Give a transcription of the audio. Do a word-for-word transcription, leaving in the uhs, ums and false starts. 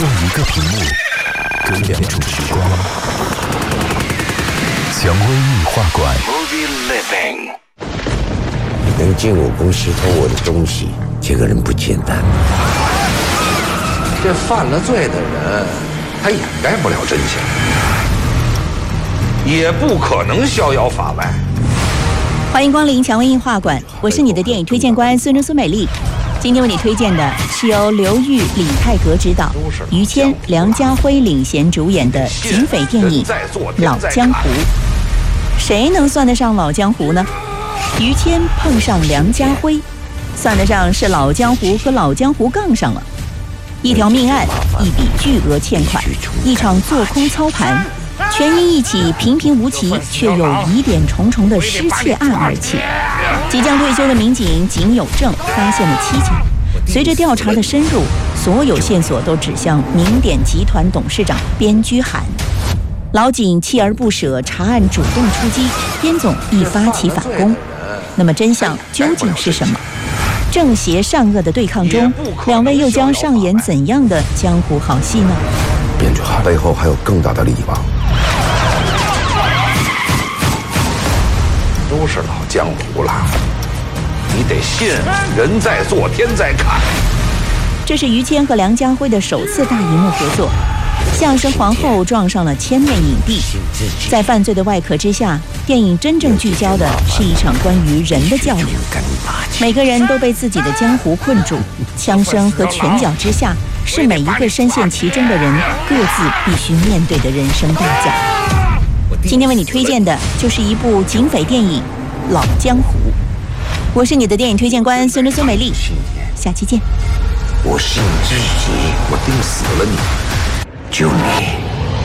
用一个屏幕跟两种时光。蔷薇异画馆， 能进我公司偷我的东西，这个人不简单。 这犯了罪的人，他掩盖不了真相，也不可能逍遥法外。 欢迎光临蔷薇映画馆，我是你的电影推荐官孙中苏美丽。今天为你推荐的是由刘玉、李泰阁执导，于谦、梁家辉领衔主演的警匪电影《老江湖》。谁能算得上老江湖呢？于谦碰上梁家辉，算得上是老江湖和老江湖杠上了。一条命案，一笔巨额欠款，一场做空操盘，全因一起平平无奇却又疑点重重的失窃案而起。即将退休的民警景有正发现了蹊跷，随着调查的深入，所有线索都指向明典集团董事长边居涵。老警锲而不舍，查案主动出击，边总亦发起反攻。那么真相究竟是什么？正邪善恶的对抗中，两位又将上演怎样的江湖好戏呢？ 边居涵背后还有更大的利益吧？ 都是老江湖了，你得信人在做天在看。 这是于谦和梁家辉的首次大荧幕合作。相声皇后撞上了千面影帝，在犯罪的外壳之下，电影真正聚焦的是一场关于人的较量。每个人都被自己的江湖困住，枪声和拳脚之下，是每一个深陷其中的人各自必须面对的人生代价。今天为你推荐的就是一部警匪电影《老江湖》。我是你的电影推荐官孙中苏美丽，下期见。 我信自己，我定死了你，就你。